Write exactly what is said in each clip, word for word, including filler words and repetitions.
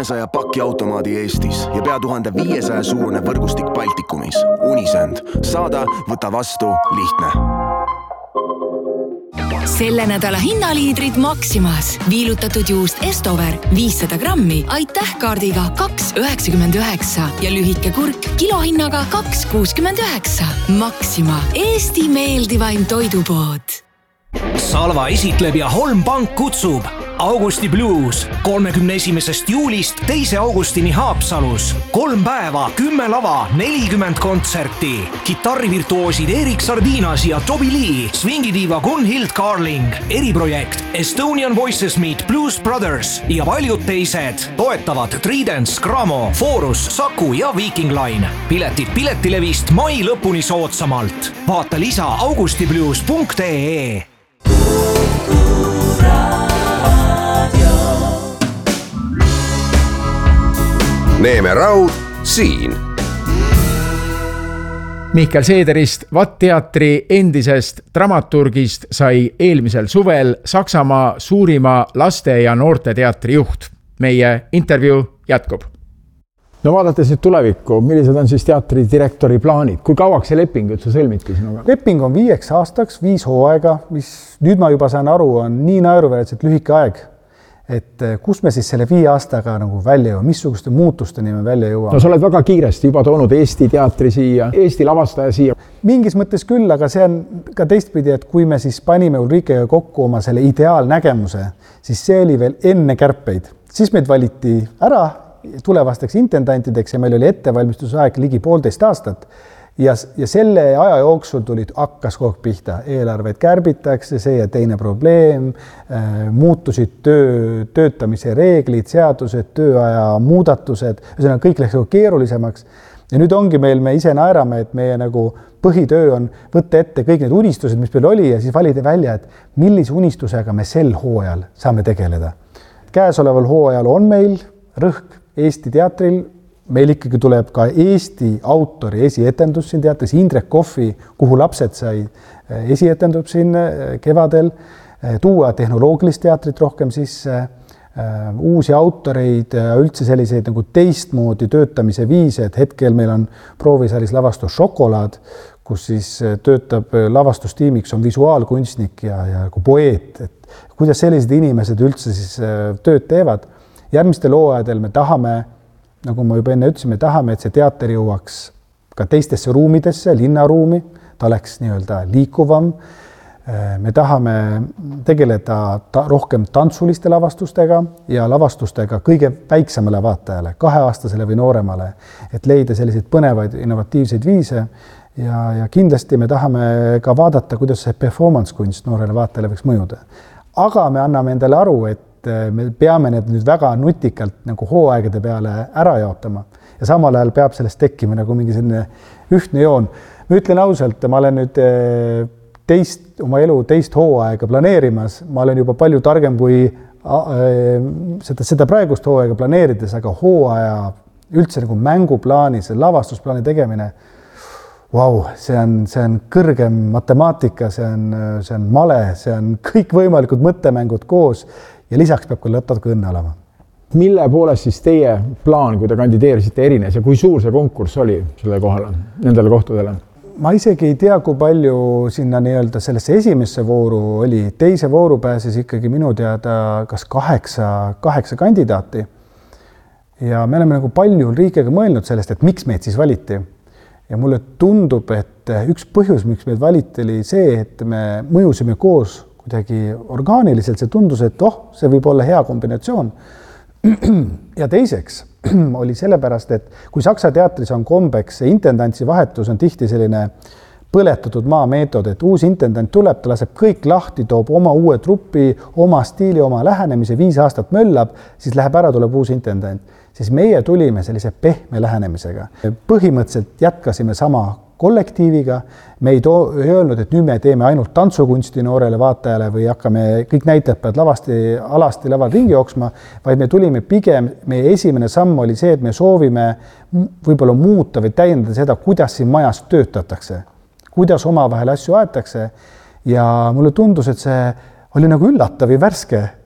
kolmesaja paki automaadi Eestis ja pea tuhande viiesaja suurune võrgustik Baltikumis. Unisend. Saada, võta vastu, lihtne. Selle nädala hinnaliidrid Maximas. Viilutatud juust Estover viissada grammi, aitäh kaardiga kaks üheksakümmend üheksa ja lühike kurk kilohinnaga kaks kuuskümmend üheksa. Maxima, Eesti meeldivaim toidupood. Salva esitleb ja Holm Pank kutsub Augusti Blues kolmekümne esimesest juulist teise augustini Haapsalus. Kolm päeva, kümme lava, nelikümmend kontserti. Kitarrivirtuoosid Erik Sardinas ja Toby Lee, swingidiiva Gunhild Carling, eriprojekt Estonian Voices Meet Blues Brothers ja paljud teised. Toetavad Tridents, Gramo, Forus, Saku ja Viking Line. Piletid Piletilevist mai lõpuni soodsamalt. Vaata lisa augustiblues punkt ee. Neeme Raud siin. Mihkel Seederist, Vatt-teatri endisest dramaturgist sai eelmisel suvel Saksamaa suurima laste- ja noorteteatri juht. Meie intervjuu jätkub. No vaadates nüüd tulevikku, millised on siis teatri direktori plaanid? Kui kauaks see leping üldse sõlmiti sinuga? Leping on viieks aastaks, viis hooaega, mis nüüd ma juba saan aru, on nii naeruväärselt lühike aeg. Et kus me siis selle viie aastaga nagu välja jõuame, missuguste muutusteni me välja jõuame? No sa oled väga kiiresti juba toonud Eesti teatri siia, Eesti lavastaja siia. Mingis mõttes küll, aga see on ka teistpidi, et kui me siis panime Ulrikega kokku oma selle ideaalnägemuse, siis see oli veel enne kärpeid. Siis meid valiti ära tulevasteks intendantideks ja meil oli ettevalmistusaeg ligi poolteist aastat. Ja, ja selle aja jooksul tulid hakkas kogu pihta. Eelarveid kärbitakse, see ja teine probleem, muutusid töö, töötamise reeglid, seadused, tööaja muudatused, ühesõnaga kõik läks keerulisemaks. Ja nüüd ongi meil, me ise naerame, et meie nagu põhitöö on võtta ette kõik need unistused, mis meil oli ja siis valida välja, et millise unistusega me sel hooajal saame tegeleda. Käesoleval hooajal on meil rõhk Eesti teatril, meil ikkagi tuleb ka Eesti autori esietendus siin teatris, Indrek Kohvi, kuhu lapsed sai esietendub siin kevadel, tuua tehnoloogilist teatrit rohkem sisse, uusi autoreid, üldse selliseid nagu teistmoodi töötamise viise, et hetkel meil on proovisaalis lavastus Šokolaad, kus siis töötab lavastustiimiks on visuaalkunstnik ja, ja nagu poeet, et kuidas sellised inimesed üldse siis tööd teevad. Järgmistel hooajadel me tahame, nagu ma juba enne ütlesin, me tahame, et see teater jõuaks ka teistesse ruumidesse, linnaruumi, ta oleks nii-öelda liikuvam. Me tahame tegeleda ta, rohkem tantsuliste lavastustega ja lavastustega kõige väiksemale vaatajale, kaheaastasele või nooremale, et leida selliseid põnevaid innovatiivseid viise ja, ja kindlasti me tahame ka vaadata, kuidas see performance kunst noorele vaatajale võiks mõjuda. Aga me anname endale aru, et me peame need nüüd väga nutikalt nagu hooaegade peale ära jaotama ja samal ajal peab sellest tekkima nagu mingi selline ühtne joon. Ma ütlen ausalt, ma olen nüüd teist, oma elu teist hooaega planeerimas, ma olen juba palju targem kui seda, seda praegust hooaega planeerides, aga hooaja üldse nagu mänguplaani, see lavastusplaani tegemine, vau, see on, see on kõrgem matemaatika, see on, see on male, see on kõik võimalikud mõttemängud koos ja lisaks peab ka lõtad õnne olema. Mille poolest siis teie plaan, kui te kandideerisite erines ja kui suur see konkurss oli selle kohale, nendele kohtadele? Ma isegi ei tea, kui palju sinna nii-öelda sellesse esimesse vooru oli. Teise vooru pääses ikkagi minu teada kas kaheksa, kaheksa kandidaati. Ja me oleme nagu palju Ulrikega mõelnud sellest, et miks meid siis valiti. Ja mulle tundub, et üks põhjus, miks meid valiti, oli see, et me mõjusime koos kuidagi orgaaniliselt, see tundus, et oh, see võib olla hea kombinatsioon. Ja teiseks oli sellepärast, et kui Saksa teatris on kombeks, see intendantsi vahetus on tihti selline põletatud maa meetod, et uus intendant tuleb, ta laseb kõik lahti, toob oma uue trupi, oma stiili, oma lähenemise, viis aastat möllab, siis läheb ära, tuleb uus intendant. Siis meie tulime sellise pehme lähenemisega. Põhimõtteliselt jätkasime sama kollektiiviga, me ei, too, ei öelnud, et nüüd me teeme ainult tantsukunsti noorele vaatajale või hakkame kõik näitajad pead lavasti, alasti laval ringi jooksma, vaid me tulime pigem, meie esimene samm oli see, et me soovime võib-olla muuta või täiendada seda, kuidas siin majas töötatakse, kuidas oma vahel asju aetakse ja mulle tundus, et see oli nagu üllatav ja värske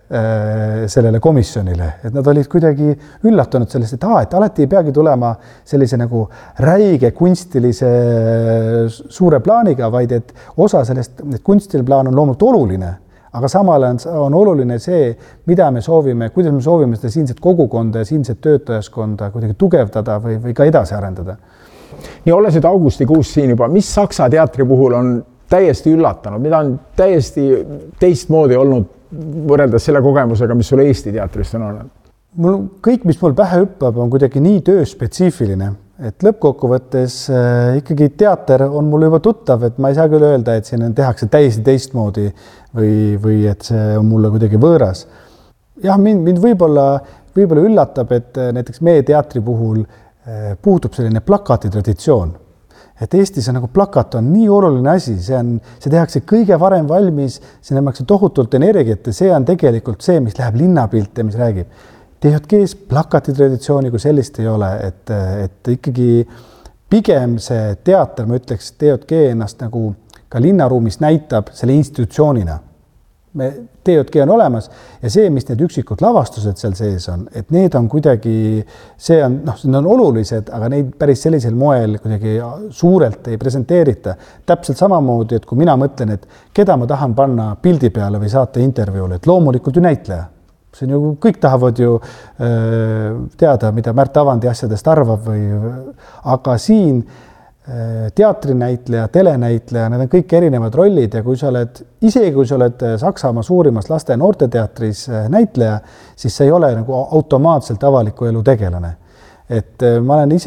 sellele komisjonile, et nad olid kuidagi üllatunud sellest, et, aa, et alati ei peagi tulema sellise nagu räige kunstilise suure plaaniga, vaid et osa sellest, et kunstiline plaan on loomult oluline, aga samal on, on oluline see, mida me soovime, kuidas me soovime seda siinset kogukonda ja siinset töötajaskonda kuidagi tugevdada või, või ka edasi arendada. Nii olles augustikuus siin juba, mis Saksa teatri puhul on täiesti üllatanud, mida on täiesti teistmoodi olnud võrreldes selle kogemusega, mis sul Eesti teatrist on olnud? Mul kõik, mis mul pähe hüppab, on kuidagi nii tööspetsiifiline, et lõppkokkuvõttes äh, ikkagi teater on mul juba tuttav, et ma ei saa küll öelda, et siin tehakse täiesti teistmoodi või, või et see on mulle kuidagi võõras. Jah, mind, mind võib-olla, võib-olla üllatab, et näiteks meie teatri puhul äh, puudub selline plakati traditsioon. Et Eestis on nagu plakat on nii oluline asi, see, on, see tehakse kõige varem valmis, see näemakse tohutult energiat ja see on tegelikult see, mis läheb linnapilt ja mis räägib. T J G-s plakati traditsiooni kui sellist ei ole, et, et ikkagi pigem see teater, ma ütleks, T J G ennast nagu ka linnaruumis näitab selle institutsioonina. Me, T J G on olemas ja see, mis need üksikud lavastused seal sees on, et need on kuidagi, see on, noh, need on olulised, aga neid päris sellisel moel kuidagi suurelt ei presenteerita. Täpselt samamoodi, et kui mina mõtlen, et keda ma tahan panna pildi peale või saata intervjuule, et loomulikult ju näitleja. See on ju, kõik tahavad ju äh, teada, mida Märt Avandi asjadest arvab või, aga siin teatrinäitleja, telenäitleja, need on kõik erinevad rollid ja kui sa oled, isegi kui sa oled Saksamaa suurimas laste- ja noorteteatris näitleja, siis sa ei ole nagu automaatselt avaliku elu tegelane. Et ma olen ise